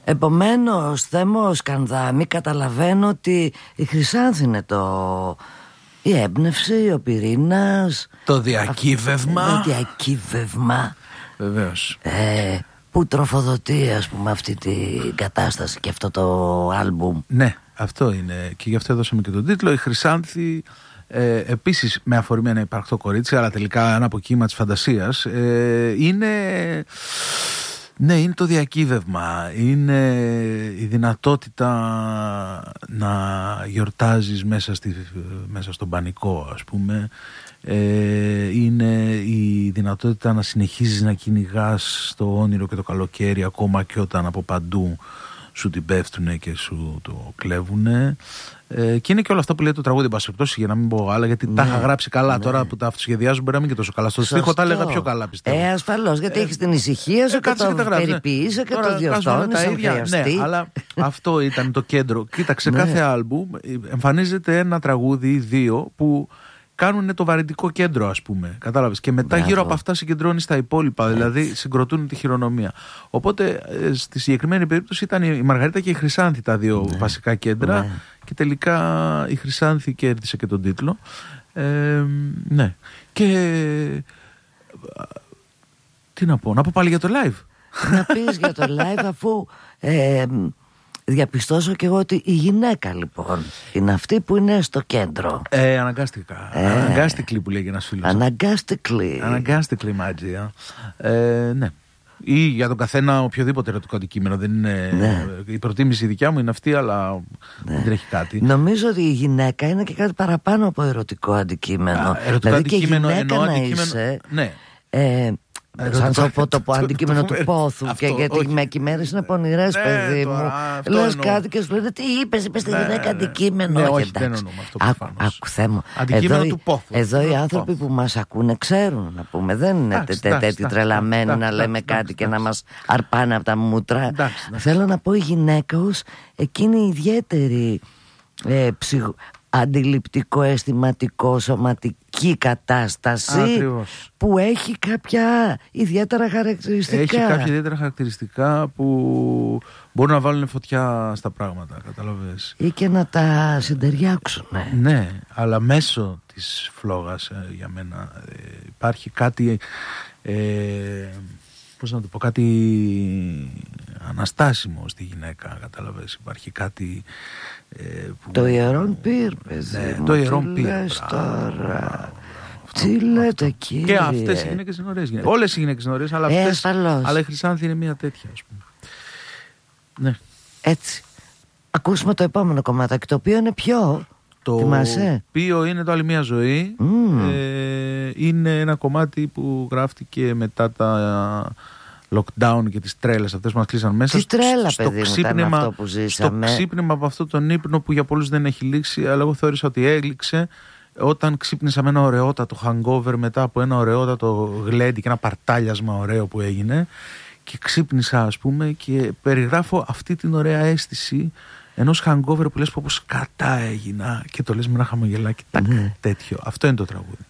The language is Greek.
Επομένως, Θέμο Σκανδάμη, καταλαβαίνω ότι η Χρυσάνθη είναι η έμπνευση, ο πυρήνας, το διακύβευμα. Το διακύβευμα. Βεβαίως. Που τροφοδοτεί, ας πούμε, αυτή την κατάσταση και αυτό το άλμπουμ. Ναι, αυτό είναι. Και γι' αυτό έδωσαμε και τον τίτλο. Η Χρυσάνθη, επίσης με αφορμή ένα υπαρκτό κορίτσι, αλλά τελικά ένα αποκύημα της φαντασίας, είναι το διακύβευμα. Είναι η δυνατότητα να γιορτάζεις μέσα στον πανικό, ας πούμε. Είναι η δυνατότητα να συνεχίζεις να κυνηγάς το όνειρο και το καλοκαίρι, ακόμα και όταν από παντού σου την πέφτουνε και σου το κλέβουνε. Και είναι και όλα αυτά που λέει το τραγούδι, για να μην πω άλλα, γιατί τα είχα γράψει καλά. Τώρα που τα αυτοσχεδιάζω μπορεί να μην και τόσο καλά. Στο στίχο τα έλεγα πιο καλά, πιστεύω. Ασφαλώς, γιατί έχεις την ησυχία σου και το περιποιείς και το διορθώνεις αν χρειαστεί. Ναι, αλλά αυτό ήταν το κέντρο. Κοίταξε, κάθε άλμπουμ εμφανίζεται ένα τραγούδι ή δύο που κάνουν το βαρυντικό κέντρο, ας πούμε. Κατάλαβες. Και μετά γύρω από αυτά συγκεντρώνεις τα υπόλοιπα, δηλαδή συγκροτούν τη χειρονομία. Οπότε στη συγκεκριμένη περίπτωση ήταν η Μαργαρίτα και η Χρυσάνθη τα δύο βασικά κέντρα. Και τελικά η Χρυσάνθη κέρδισε και τον τίτλο. Ναι. Και τι να πω πάλι για το live. Να πεις για το live, αφού διαπιστώσω και εγώ ότι η γυναίκα λοιπόν είναι αυτή που είναι στο κέντρο. Αναγκάστηκα. Αναγκάστηκλη που λέγει ένας φίλος. Αναγκάστηκλη μάτζια. Ναι. Ή για τον καθένα οποιοδήποτε ερωτικό αντικείμενο. Δεν είναι... Η προτίμηση δικιά μου είναι αυτή, αλλά δεν τρέχει κάτι. Νομίζω ότι η γυναίκα είναι και κάτι παραπάνω από ερωτικό αντικείμενο. Ερωτικό αντικείμενο, και γυναίκα να αντικείμενο... είσαι. Ναι. Σαν το αντικείμενο του πόθου. Και γιατί με μέρες είναι πονηρές, παιδί μου. Λες κάτι και σου λένε τι είπες τη γυναίκα αντικείμενο. Όχι, δεν εννοούμε αυτό προφανώς. Άκου, αντικείμενο του πόθου. Εδώ οι άνθρωποι που μας ακούνε ξέρουν, να πούμε. Δεν είναι τέτοιοι τρελαμένοι να λέμε κάτι και να μας αρπάνε από τα μούτρα. Θέλω να πω, η γυναίκα ως εκείνη η ιδιαίτερη αντιληπτικό, αισθηματικό, σωματική κατάσταση που έχει κάποια ιδιαίτερα χαρακτηριστικά. Έχει κάποια ιδιαίτερα χαρακτηριστικά που μπορούν να βάλουν φωτιά στα πράγματα, καταλαβαίνεις. Ή και να τα συντεριάξουν. Ναι, αλλά μέσω της φλόγας για μένα υπάρχει κάτι... πώς να το πω, κάτι αναστάσιμο στη γυναίκα, καταλαβαίνεις. Υπάρχει κάτι που... Το ιερόν πυρ, παιδί μου. Το ιερόν πυρ. Τι λέτε, κύριε. Και αυτές οι γυναίκες είναι ωραίες γυναίκες. Όλες οι γυναίκες είναι ωραίες, αλλά αυτές... Αλλά η Χρυσάνθη είναι μια τέτοια, ας πούμε. Ναι. Έτσι. Ακούσουμε το επόμενο κομμάτακι, το οποίο είναι πιο... Το οποίο είναι το «Άλλη μια ζωή». Είναι ένα κομμάτι που γράφτηκε μετά τα lockdown και τις τρέλες αυτές που μας κλείσαν μέσα. Τι τρέλα, παιδί μου, ήταν αυτό που ζήσαμε. Στο ξύπνημα από αυτό τον ύπνο που για πολλούς δεν έχει λήξει, αλλά εγώ θεώρησα ότι έληξε όταν ξύπνησα με ένα ωραιότατο hangover μετά από ένα ωραιότατο γλέντι και ένα παρτάλιασμα ωραίο που έγινε. Και ξύπνησα, ας πούμε, και περιγράφω αυτή την ωραία αίσθηση ενός hangover που λες πως κατά έγινα και το λες με ένα χαμογελάκι τέτοιο. Αυτό είναι το τραγούδι.